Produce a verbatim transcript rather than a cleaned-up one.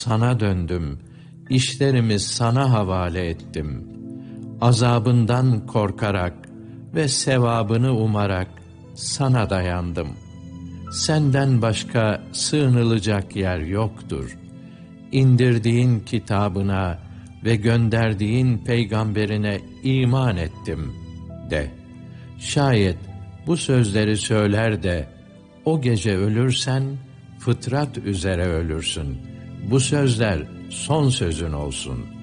Sana döndüm, işlerimi sana havale ettim. Azabından korkarak ve sevabını umarak sana dayandım. Senden başka sığınılacak yer yoktur. İndirdiğin kitabına ve gönderdiğin peygamberine iman ettim de. Şayet bu sözleri söyler de o gece ölürsen fıtrat üzere ölürsün. Bu sözler son sözün olsun.''